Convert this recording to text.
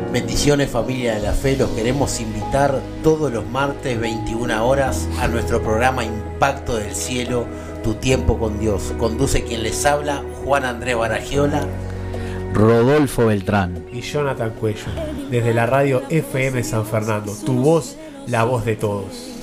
Bendiciones, familia de la fe, los queremos invitar todos los martes 21 horas a nuestro programa Impacto del Cielo, Tu Tiempo con Dios. Conduce quien les habla, Juan Andrés Baragiola, Rodolfo Beltrán y Jonathan Cuello, desde la radio FM San Fernando, tu voz, la voz de todos.